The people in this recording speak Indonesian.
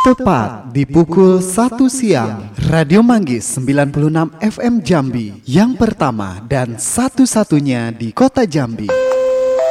Tepat di pukul 1 siang, Radio Manggis 96 FM Jambi, yang pertama dan satu-satunya di kota Jambi.